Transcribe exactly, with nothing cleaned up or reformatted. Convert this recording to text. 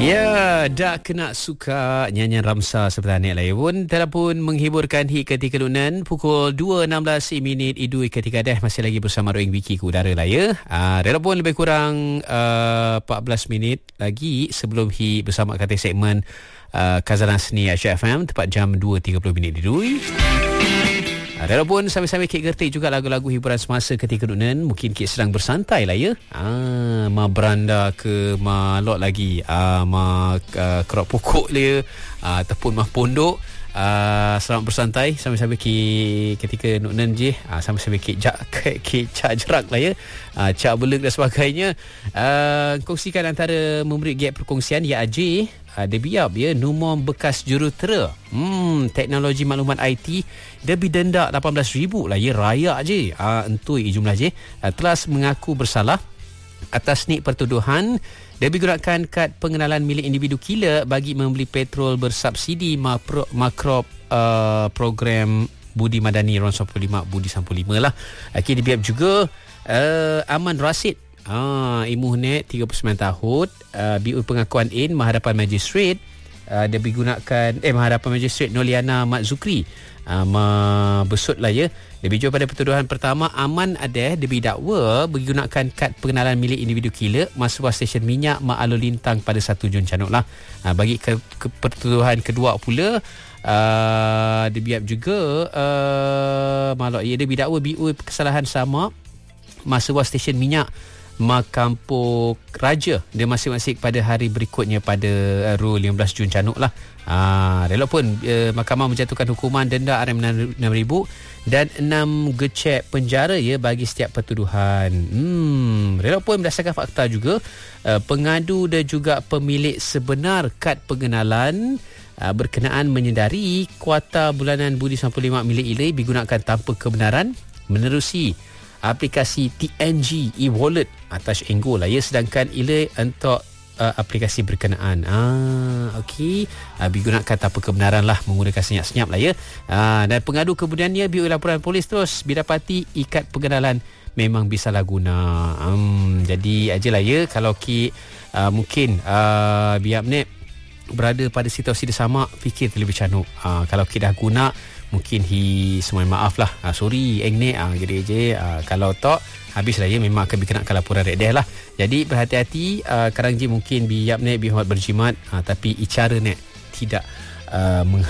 Ya, dak kena suka nyanyian Ramsa seperti ni lah. Pun telah pun menghiburkan hi ketika nunan pukul dua enam belas minit idui ketika dah masih lagi bersama Roing Wiki ke udara lah ya. Ah, uh, pun lebih kurang uh, empat belas minit lagi sebelum hi bersama kata segmen uh, Khazanah Seni Asia F M tepat jam dua tiga puluh minit idui. Walaupun sambil-sambil kek gertik juga lagu-lagu hiburan semasa ketika nunan, mungkin kek sedang bersantai lah ya. Ah, ma beranda ke ma lot lagi, ah, ma uh, kerap pokok dia, ah, ataupun ma pondok. Uh, selamat bersantai sambil-sambil kek ketika nunan je, ah, sambil-sambil kek jak kek, kek cak jerak lah ya. Ah, cak beleg dan sebagainya. Ah, kongsikan antara memberi gap perkongsian ya Aj. Dia biar ya Numon bekas jurutera hmm, teknologi maklumat I T dia didenda lapan belas ribu lah ya raya je uh, entui jumlah je uh, telah mengaku bersalah atas nik pertuduhan dia digunakan kad pengenalan milik individu killer bagi membeli petrol bersubsidi makro, makro uh, program Budi Madani Ron sembilan puluh lima Budi sembilan puluh lima lah. Okay, dia biar juga uh, Aman Rasid Ah, imuh net tiga puluh sembilan tahun, uh, B U pengakuan in menghadapan magistrate. Uh, dia digunakan eh menghadapan magistrate Noliana Mat Zukri. Uh, besut lah ya. Dia bijou pada pertuduhan pertama Aman ada dia didakwa menggunakan kad pengenalan milik individu killer masa stesen minyak Mak Alor Lintang pada satu Jun canuk lah. Uh, bagi ke, ke pertuduhan kedua pula uh, dia biap juga uh, malak ya dia didakwa B U kesalahan sama masa stesen minyak Makampung Raja dia masing-masing pada hari berikutnya pada uh, Rule lima belas Jun canuk lah. Ah, relok pun uh, mahkamah menjatuhkan hukuman denda R M enam ribu dan enam gecek penjara ya bagi setiap pertuduhan. Hmm, relok pun berdasarkan fakta juga uh, pengadu dan juga pemilik sebenar kad pengenalan uh, berkenaan menyedari kuota bulanan Budi sembilan puluh lima milik Ilai digunakan tanpa kebenaran menerusi aplikasi T N G e-wallet atas Enggo lah ya, sedangkan Ilai untuk uh, aplikasi berkenaan. Ah, okey. Uh, digunakan tanpa kebenaran lah, menggunakan senyap-senyap lah ya. Ah, dan pengadu kemudiannya biar laporan polis terus didapati ikat pengenalan memang bisa lah guna. Um, jadi ajalah ya kalau ki uh, mungkin uh, biar net berada pada situasi dia sama, fikir terlebih canuk. Uh, kalau ki dah guna mungkin hi semua maaf lah. Ah, sorry eng ni ah jadi je ah, kalau tak habislah ya memang akan dikenakan laporan redeh lah. Jadi berhati-hati ah, kadang je mungkin biap net bihormat berjimat ah, tapi icara net tidak ah,